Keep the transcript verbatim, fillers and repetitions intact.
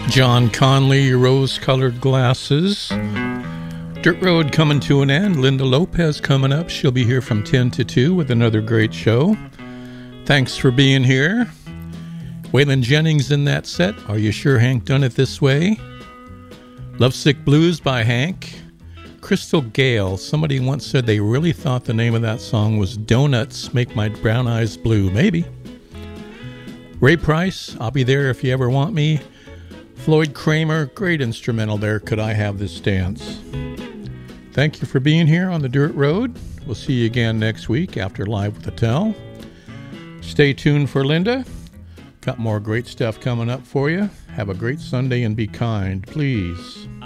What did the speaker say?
John Conley, Rose-Colored Glasses. Dirt Road coming to an end. Linda Lopez coming up. She'll be here from ten to two with another great show. Thanks for being here. Waylon Jennings in that set. Are You Sure Hank Done It This Way? Lovesick Blues by Hank. Crystal Gale. Somebody once said they really thought the name of that song was Donuts Make My Brown Eyes Blue. Maybe. Ray Price, I'll Be There If You Ever Want Me. Floyd Kramer, great instrumental there, Could I Have This Dance? Thank you for being here on the Dirt Road. We'll see you again next week after Live with Attell. Stay tuned for Linda. Got more great stuff coming up for you. Have a great Sunday and be kind, please.